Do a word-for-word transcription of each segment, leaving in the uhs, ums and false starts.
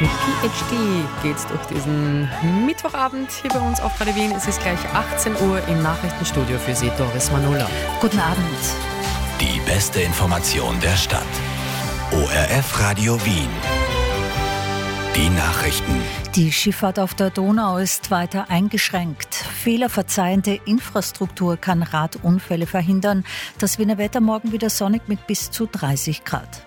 Mit P H D geht's durch diesen Mittwochabend hier bei uns auf Radio Wien. Es ist gleich achtzehn Uhr im Nachrichtenstudio für Sie, Doris Manula. Guten Abend. Die beste Information der Stadt. O R F Radio Wien. Die Nachrichten. Die Schifffahrt auf der Donau ist weiter eingeschränkt. Fehlerverzeihende Infrastruktur kann Radunfälle verhindern. Das Wiener Wetter morgen wieder sonnig mit bis zu dreißig Grad.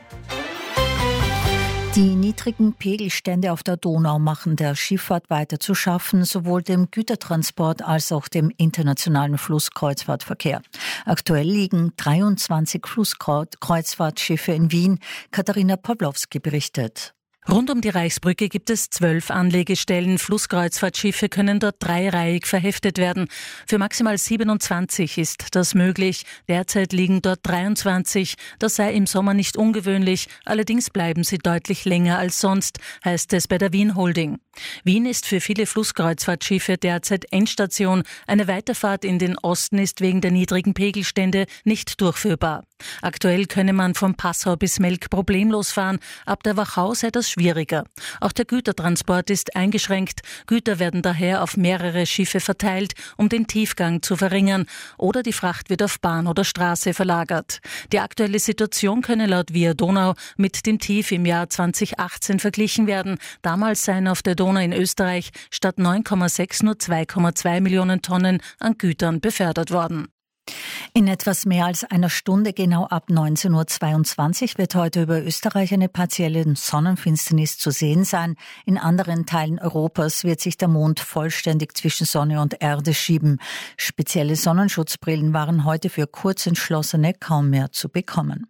Die niedrigen Pegelstände auf der Donau machen der Schifffahrt weiter zu schaffen, sowohl dem Gütertransport als auch dem internationalen Flusskreuzfahrtverkehr. Aktuell liegen dreiundzwanzig Flusskreuzfahrtschiffe in Wien. Katharina Pawlowski berichtet. Rund um die Reichsbrücke gibt es zwölf Anlegestellen. Flusskreuzfahrtschiffe können dort dreireihig verheftet werden. Für maximal siebenundzwanzig ist das möglich. Derzeit liegen dort dreiundzwanzig. Das sei im Sommer nicht ungewöhnlich. Allerdings bleiben sie deutlich länger als sonst, heißt es bei der Wien Holding. Wien ist für viele Flusskreuzfahrtschiffe derzeit Endstation. Eine Weiterfahrt in den Osten ist wegen der niedrigen Pegelstände nicht durchführbar. Aktuell könne man vom Passau bis Melk problemlos fahren. Ab der Wachau sei das schwieriger. Auch der Gütertransport ist eingeschränkt. Güter werden daher auf mehrere Schiffe verteilt, um den Tiefgang zu verringern. Oder die Fracht wird auf Bahn oder Straße verlagert. Die aktuelle Situation könne laut Via Donau mit dem Tief im Jahr zweitausendachtzehn verglichen werden. Damals seien auf der Donau in Österreich statt neun Komma sechs nur zwei Komma zwei Millionen Tonnen an Gütern befördert worden. In etwas mehr als einer Stunde, genau ab neunzehn Uhr zweiundzwanzig, wird heute über Österreich eine partielle Sonnenfinsternis zu sehen sein. In anderen Teilen Europas wird sich der Mond vollständig zwischen Sonne und Erde schieben. Spezielle Sonnenschutzbrillen waren heute für Kurzentschlossene kaum mehr zu bekommen.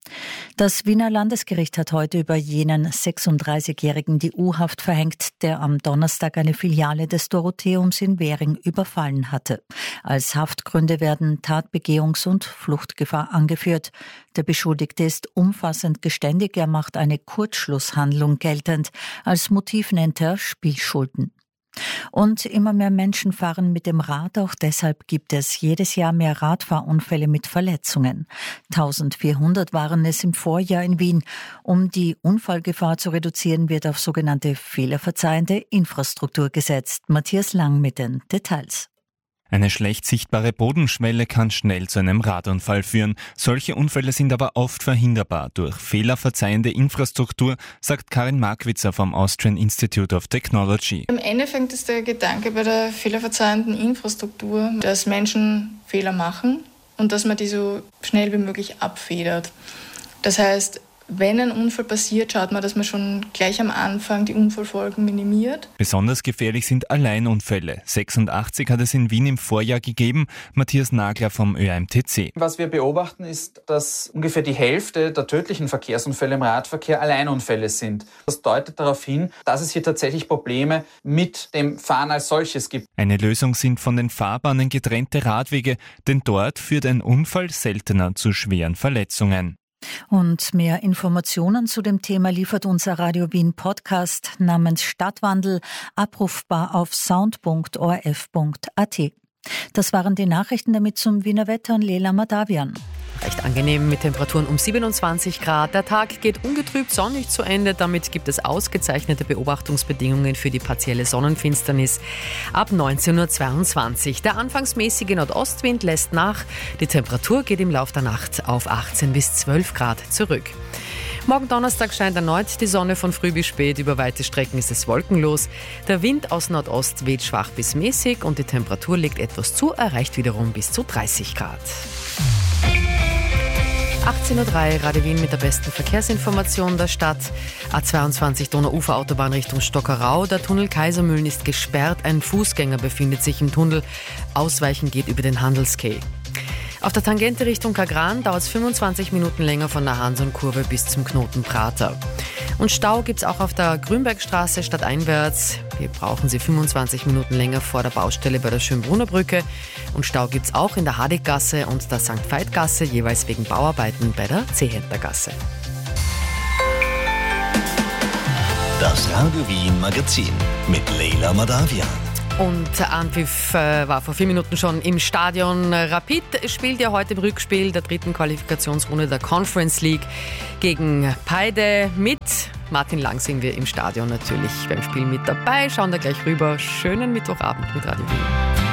Das Wiener Landesgericht hat heute über jenen sechsunddreißigjährigen die U-Haft verhängt, der am Donnerstag eine Filiale des Dorotheums in Währing überfallen hatte. Als Haftgründe werden Tatbegehungs- und Fluchtgefahr angeführt. Der Beschuldigte ist umfassend geständig, er macht eine Kurzschlusshandlung geltend. Als Motiv nennt er Spielschulden. Und immer mehr Menschen fahren mit dem Rad, auch deshalb gibt es jedes Jahr mehr Radfahrunfälle mit Verletzungen. eintausendvierhundert waren es im Vorjahr in Wien. Um die Unfallgefahr zu reduzieren, wird auf sogenannte fehlerverzeihende Infrastruktur gesetzt. Matthias Lang mit den Details. Eine schlecht sichtbare Bodenschwelle kann schnell zu einem Radunfall führen. Solche Unfälle sind aber oft verhinderbar durch fehlerverzeihende Infrastruktur, sagt Karin Markwitzer vom Austrian Institute of Technology. Im Endeffekt ist der Gedanke bei der fehlerverzeihenden Infrastruktur, dass Menschen Fehler machen und dass man die so schnell wie möglich abfedert. Das heißt, wenn ein Unfall passiert, schaut man, dass man schon gleich am Anfang die Unfallfolgen minimiert. Besonders gefährlich sind Alleinunfälle. sechsundachtzig hat es in Wien im Vorjahr gegeben. Matthias Nagler vom Ö M T C. Was wir beobachten, ist, dass ungefähr die Hälfte der tödlichen Verkehrsunfälle im Radverkehr Alleinunfälle sind. Das deutet darauf hin, dass es hier tatsächlich Probleme mit dem Fahren als solches gibt. Eine Lösung sind von den Fahrbahnen getrennte Radwege, denn dort führt ein Unfall seltener zu schweren Verletzungen. Und mehr Informationen zu dem Thema liefert unser Radio Wien Podcast namens Stadtwandel, abrufbar auf sound punkt o r f punkt a t. Das waren die Nachrichten, damit zum Wiener Wetter und Leila Madavian. Recht angenehm mit Temperaturen um siebenundzwanzig Grad. Der Tag geht ungetrübt sonnig zu Ende. Damit gibt es ausgezeichnete Beobachtungsbedingungen für die partielle Sonnenfinsternis ab neunzehn Uhr zweiundzwanzig. Der anfangsmäßige Nordostwind lässt nach. Die Temperatur geht im Laufe der Nacht auf achtzehn bis zwölf Grad zurück. Morgen Donnerstag scheint erneut die Sonne von früh bis spät. Über weite Strecken ist es wolkenlos. Der Wind aus Nordost weht schwach bis mäßig und die Temperatur legt etwas zu, erreicht wiederum bis zu dreißig Grad. achtzehn Uhr drei, Radio Wien mit der besten Verkehrsinformation der Stadt. A zweiundzwanzig Donauuferautobahn Richtung Stockerau. Der Tunnel Kaisermühlen ist gesperrt. Ein Fußgänger befindet sich im Tunnel. Ausweichen geht über den Handelskeh. Auf der Tangente Richtung Kagran dauert es fünfundzwanzig Minuten länger von der Hanson-Kurve bis zum Knoten Prater. Und Stau gibt es auch auf der Grünbergstraße stadteinwärts. Hier brauchen Sie fünfundzwanzig Minuten länger vor der Baustelle bei der Schönbrunner Brücke. Und Stau gibt es auch in der Hadeggasse und der Sankt Veit-Gasse, jeweils wegen Bauarbeiten bei der Zehhändlergasse. Das Radio Wien Magazin mit Leila Madavian. Und Anpfiff äh, war vor vier Minuten schon im Stadion. Rapid spielt ja heute im Rückspiel der dritten Qualifikationsrunde der Conference League gegen Paide mit Martin Lang sehen wir im Stadion natürlich beim Spiel mit dabei. Schauen da gleich rüber. Schönen Mittwochabend mit Radio Wien.